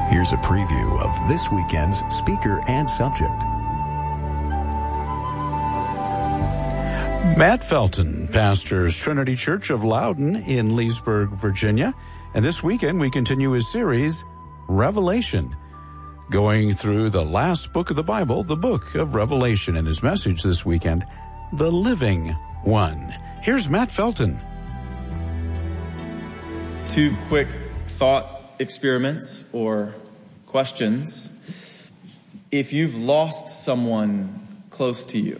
Here's a preview of this weekend's speaker and subject. Matt Felton pastors Trinity Church of Loudon in Leesburg, Virginia. And this weekend we continue his series, Revelation, going through the last book of the Bible, the book of Revelation, and his message this weekend, The Living One. Here's Matt Felton. Two quick thought experiments or questions. If you've lost someone close to you,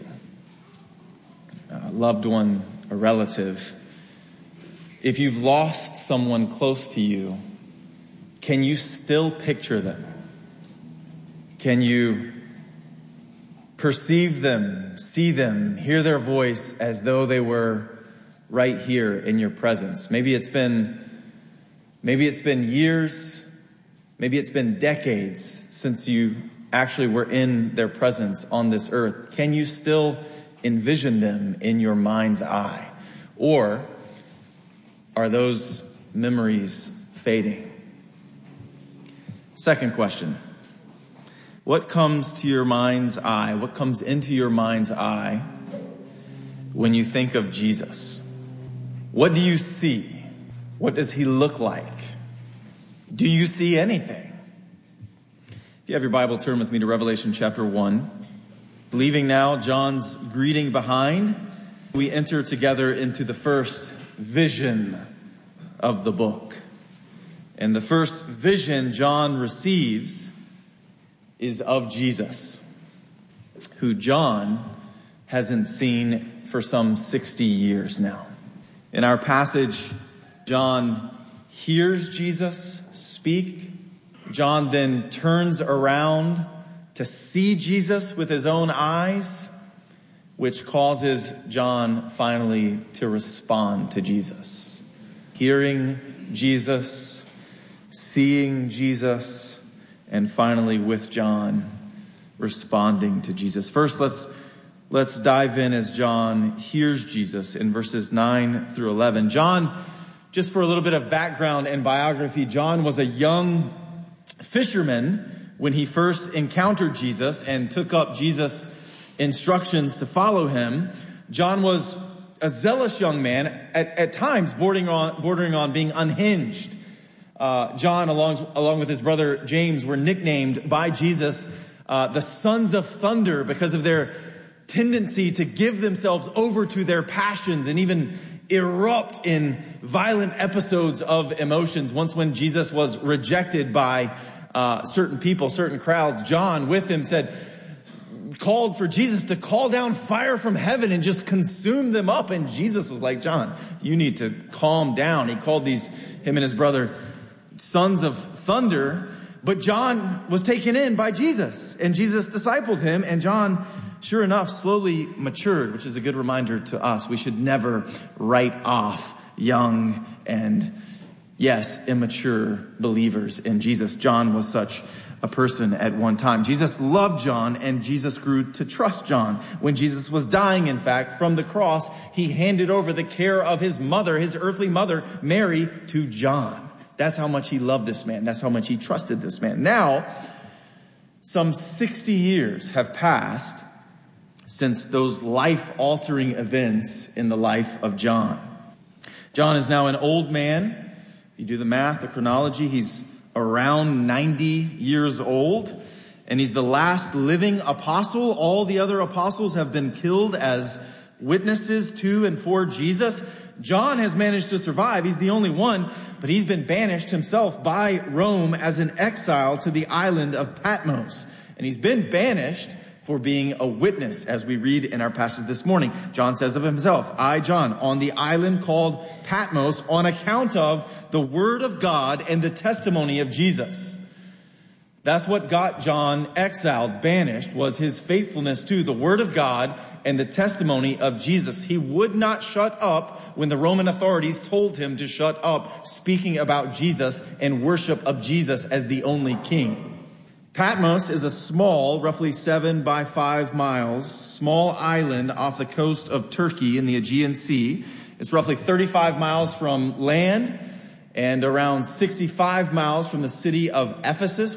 a loved one, a relative, if you've lost someone close to you, can you still picture them? Can you perceive them, see them, hear their voice as though they were right here in your presence? Maybe it's been years, maybe it's been decades since you actually were in their presence on this earth. Can you still envision them in your mind's eye? Or are those memories fading? Second question. What comes to your mind's eye? What comes into your mind's eye when you think of Jesus? What do you see? What does he look like? Do you see anything? If you have your Bible, turn with me to Revelation chapter 1. Leaving now John's greeting behind, we enter together into the first vision of the book. And the first vision John receives is of Jesus, who John hasn't seen for some 60 years now. In our passage, John hears Jesus speak. John then turns around to see Jesus with his own eyes, which causes John finally to respond to Jesus. Hearing Jesus, seeing Jesus, and finally with John responding to Jesus. First, let's dive in as John hears Jesus in verses 9 through 11. John, just for a little bit of background and biography, John was a young fisherman when he first encountered Jesus and took up Jesus' instructions to follow him. John was a zealous young man, at times bordering on being unhinged. John, along with his brother James, were nicknamed by Jesus the sons of thunder because of their tendency to give themselves over to their passions and even erupt in violent episodes of emotions. Once when Jesus was rejected by certain people, certain crowds, John with him called for Jesus to call down fire from heaven and just consume them up. And Jesus was like, John, you need to calm down. He called him and his brother, sons of thunder. But John was taken in by Jesus, and Jesus discipled him, and John, sure enough, slowly matured, which is a good reminder to us. We should never write off young and, yes, immature believers in Jesus. John was such a person at one time. Jesus loved John, and Jesus grew to trust John. When Jesus was dying, in fact, from the cross, he handed over the care of his mother, his earthly mother, Mary, to John. That's how much he loved this man. That's how much he trusted this man. Now, some 60 years have passed since those life-altering events in the life of John. John is now an old man. If you do the math, the chronology, he's around 90 years old, and he's the last living apostle. All the other apostles have been killed as witnesses to and for Jesus. John has managed to survive. He's the only one, but he's been banished himself by Rome as an exile to the island of Patmos. And he's been banished for being a witness, as we read in our passage this morning. John says of himself, I, John, on the island called Patmos, on account of the word of God and the testimony of Jesus. That's what got John exiled, banished, was his faithfulness to the word of God and the testimony of Jesus. He would not shut up when the Roman authorities told him to shut up, speaking about Jesus and worship of Jesus as the only king. Patmos is a small, roughly 7 by 5 miles, small island off the coast of Turkey in the Aegean Sea. It's roughly 35 miles from land and around 65 miles from the city of Ephesus,